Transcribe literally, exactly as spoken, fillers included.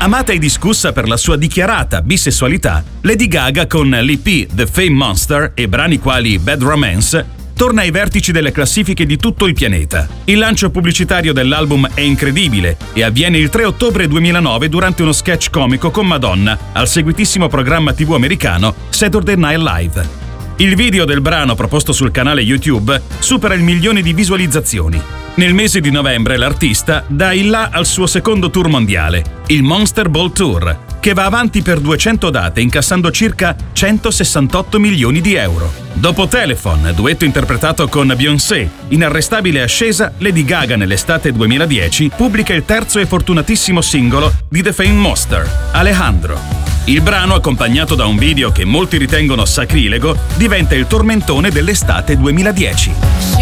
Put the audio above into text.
Amata e discussa per la sua dichiarata bisessualità, Lady Gaga con l'E P The Fame Monster e brani quali Bad Romance torna ai vertici delle classifiche di tutto il pianeta. Il lancio pubblicitario dell'album è incredibile e avviene il tre ottobre duemilanove durante uno sketch comico con Madonna al seguitissimo programma tivù americano Saturday Night Live. Il video del brano proposto sul canale YouTube supera il milione di visualizzazioni. Nel mese di novembre l'artista dà il là al suo secondo tour mondiale, il Monster Ball Tour, che va avanti per duecento date incassando circa centosessantotto milioni di euro. Dopo Telephone, duetto interpretato con Beyoncé, inarrestabile ascesa, Lady Gaga nell'estate duemiladieci pubblica il terzo e fortunatissimo singolo di The Fame Monster, Alejandro. Il brano, accompagnato da un video che molti ritengono sacrilego, diventa il tormentone dell'estate duemiladieci.